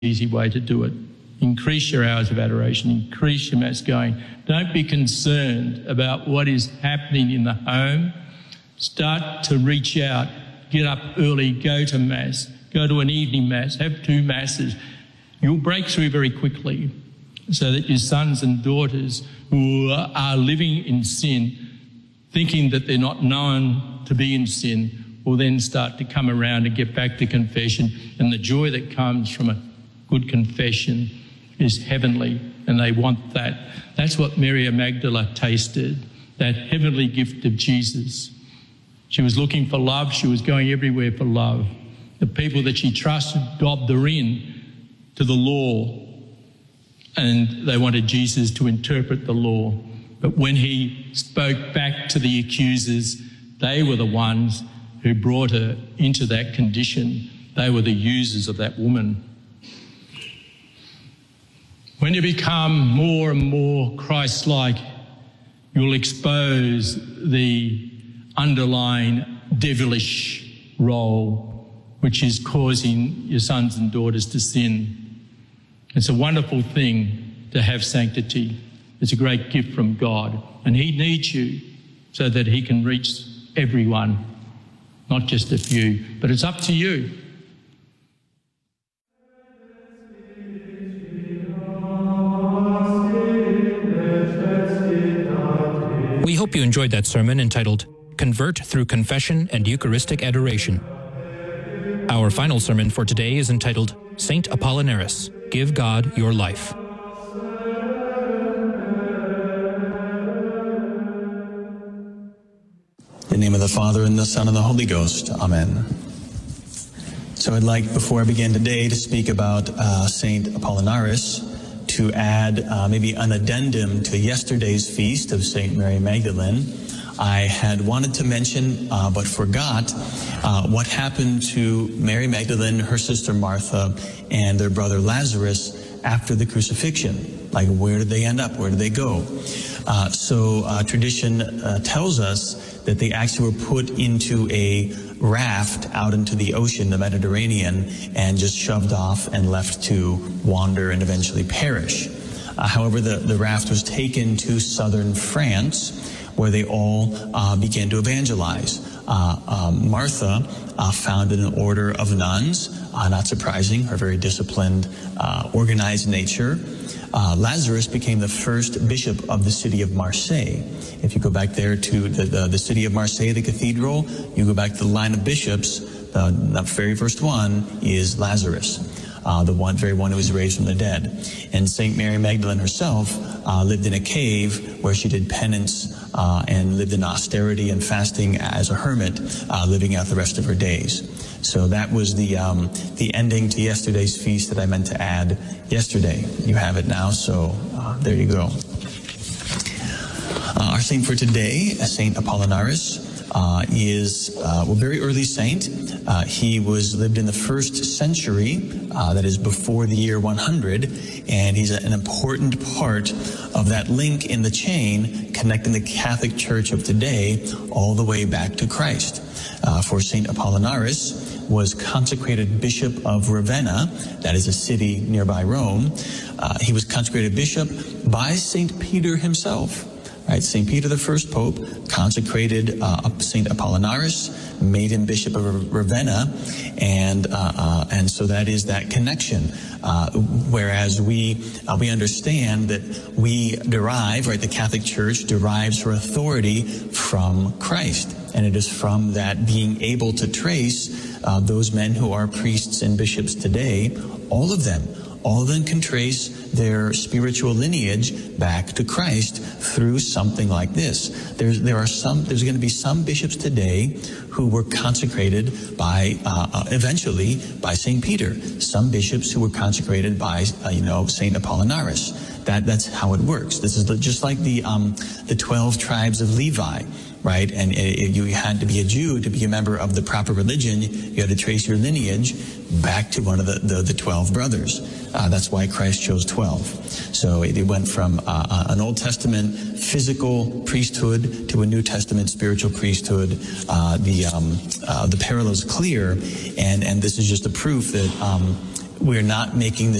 easy way to do it. Increase your hours of adoration, increase your Mass going. Don't be concerned about what is happening in the home. Start to reach out, get up early, go to Mass, go to an evening Mass, have 2 Masses. You'll break through very quickly so that your sons and daughters who are living in sin, thinking that they're not known to be in sin, will then start to come around and get back to confession. And the joy that comes from a good confession is heavenly, and they want that. That's what Mary Magdalene tasted, that heavenly gift of Jesus. She was looking for love. She was going everywhere for love. The people that she trusted dobbed her in to the law, and they wanted Jesus to interpret the law. But when he spoke back to the accusers, they were the ones who brought her into that condition. They were the users of that woman. When you become more and more Christ-like, you'll expose the underlying devilish role which is causing your sons and daughters to sin. It's a wonderful thing to have sanctity. It's a great gift from God, and he needs you so that he can reach everyone, not just a few. But it's up to you. We hope you enjoyed that sermon entitled Convert Through Confession and Eucharistic Adoration. Our final sermon for today is entitled Saint Apollinaris, Give God Your Life. In the name of the Father, and the Son, and the Holy Ghost. Amen. So I'd like, before I begin today, to speak about Saint Apollinaris, to add maybe an addendum to yesterday's feast of Saint Mary Magdalene. I had wanted to mention, but forgot, what happened to Mary Magdalene, her sister Martha, and their brother Lazarus after the crucifixion. Like, where did they end up? Where did they go? So tradition tells us that they actually were put into a raft out into the ocean, the Mediterranean, and just shoved off and left to wander and eventually perish. However, the raft was taken to southern France, where they all began to evangelize. Martha founded an order of nuns, not surprising, her very disciplined, organized nature. Lazarus became the first bishop of the city of Marseille. If you go back there to the city of Marseille, the cathedral, you go back to the line of bishops, the very first one is Lazarus, the very one who was raised from the dead. And St. Mary Magdalene herself lived in a cave where she did penance and lived in austerity and fasting as a hermit, living out the rest of her days. So that was the ending to yesterday's feast that I meant to add yesterday. You have it now, so there you go. Our saint for today, Saint Apollinaris, is a very early saint. He lived in the 1st century, that is before the year 100, and he's an important part of that link in the chain connecting the Catholic Church of today all the way back to Christ. For Saint Apollinaris was consecrated Bishop of Ravenna, that is a city nearby Rome. He was consecrated bishop by Saint Peter himself. Right, St. Peter, the first pope, consecrated St. Apollinaris, made him Bishop of Ravenna, and so that is that connection. Whereas we understand that we derive, right, the Catholic Church derives her authority from Christ, and it is from that being able to trace those men who are priests and bishops today, all of them can trace their spiritual lineage back to Christ through something like this. There's going to be some bishops today who were consecrated by, eventually by St. Peter. Some bishops who were consecrated by, St. Apollinaris. That's how it works. This is just like the 12 tribes of Levi. Right, and you had to be a Jew to be a member of the proper religion. You had to trace your lineage back to one of the 12 brothers. That's why Christ chose 12. So it went from an Old Testament physical priesthood to a New Testament spiritual priesthood. The parallel is clear, and this is just a proof that we're not making the